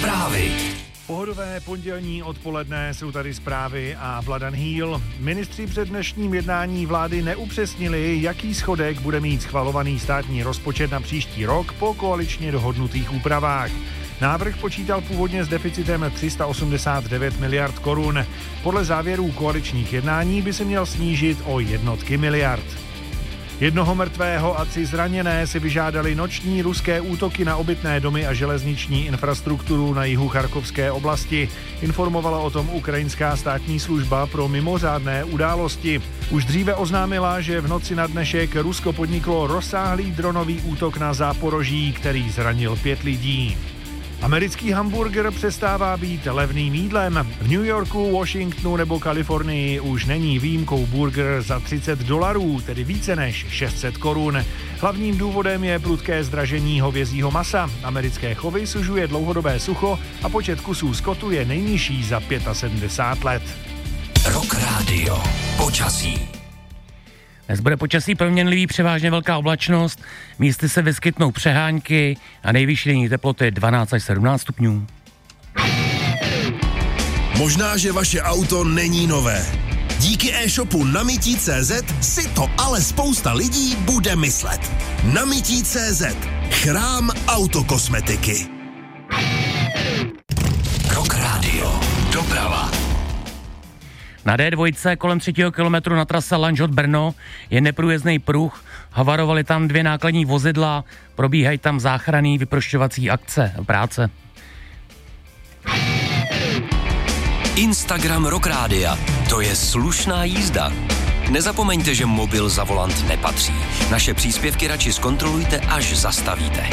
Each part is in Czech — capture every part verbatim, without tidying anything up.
Zprávy. Pohodové pondělní odpoledne jsou tady zprávy a Vladan Hýl. Ministři před dnešním jednání vlády neupřesnili, jaký schodek bude mít schvalovaný státní rozpočet na příští rok po koaličně dohodnutých úpravách. Návrh počítal původně s deficitem tři sta osmdesát devět miliard korun. Podle závěrů koaličních jednání by se měl snížit o jednotky miliard. Jednoho mrtvého a tři zraněné si vyžádali noční ruské útoky na obytné domy a železniční infrastrukturu na jihu Charkovské oblasti. Informovala o tom ukrajinská státní služba pro mimořádné události. Už dříve oznámila, že v noci na dnešek Rusko podniklo rozsáhlý dronový útok na Záporoží, který zranil pět lidí. Americký hamburger přestává být levným jídlem. V New Yorku, Washingtonu nebo Kalifornii už není výjimkou burger za třicet dolarů, tedy více než šest set korun. Hlavním důvodem je prudké zdražení hovězího masa. Americké chovy sužuje dlouhodobé sucho a počet kusů skotu je nejnižší za sedmdesát pět let. Rock Radio. Počasí. Dnes bude počasí proměnlivý, převážně velká oblačnost, místy se vyskytnou přehánky a nejvyšší denní teploty dvanáct až sedmnáct stupňů. Možná, že vaše auto není nové. Díky e-shopu namití tečka cé zet si to ale spousta lidí bude myslet. namití tečka cé zet. Chrám autokosmetiky. Rock Radio. Doprava. Na dé dva kolem třetího kilometru na trase Lanžhot-Brno je neprůjezdný pruh, havarovaly tam dvě nákladní vozidla, probíhají tam záchranný vyprošťovací akce a práce. Instagram Rock Rádia. To je slušná jízda. Nezapomeňte, že mobil za volant nepatří. Naše příspěvky radši zkontrolujte, až zastavíte.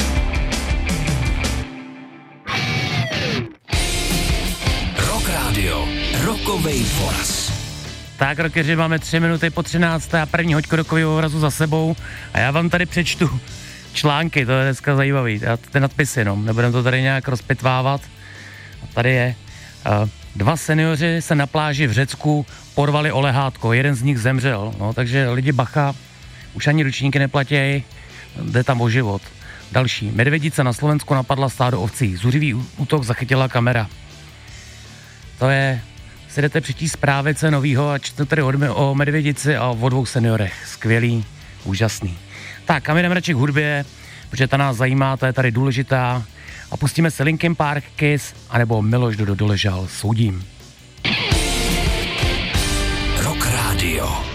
Rock Radio. Rokovej voraz. Tak, rockeři, máme tři minuty po třinácté a první hoďku rokového vorazu za sebou a já vám tady přečtu články, to je dneska zajímavý, ty nadpisy jenom, nebudeme to tady nějak rozpitvávat. A tady je, uh, dva seniori se na pláži v Řecku porvali o lehátko, jeden z nich zemřel, no, takže lidi bacha, už ani ručníky neplatí, jde tam o život. Další, medvědice na Slovensku napadla stádo ovcí, zuřivý útok zachytila kamera. To je, si jdete přečíst zprávy, co je novýho a čtu tady o medvědici a o dvou seniorech. Skvělý, úžasný. Tak a my jdeme radši k hudbě, protože ta nás zajímá, ta je tady důležitá. A pustíme se Linkin Park, Kiss, anebo Miloš Dodo doležal, soudím. Rock Radio.